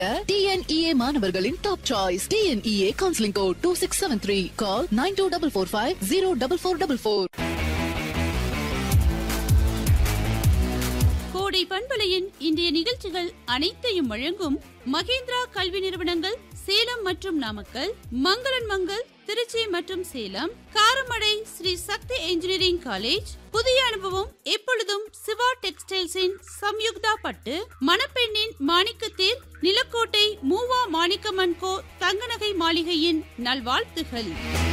TNEA மாணவர்களின் top choice TNEA counselling code 2673. கால் 9245404444. கோடை பண்பலையின் இன்றைய நிகழ்ச்சிகள் அனைத்தையும் வழங்கும் மகேந்திரா கல்வி நிறுவனங்கள் சேலம் மற்றும் நாமக்கல், மங்களன் மங்கள் திருச்சி மற்றும் சேலம், காரமடை ஸ்ரீ சக்தி இன்ஜினியரிங் காலேஜ், புதிய அனுபவம் எப்பொழுதும் சிவா டெக்ஸ்டைல்ஸின் சம்யுக்தா பட்டு, மணப்பெண்ணின் மாணிக்கத்தேர், நிலக்கோட்டை மூவா மாணிக்கமன் கோ தங்கநகை மாளிகையின் நல்வாழ்த்துகள்.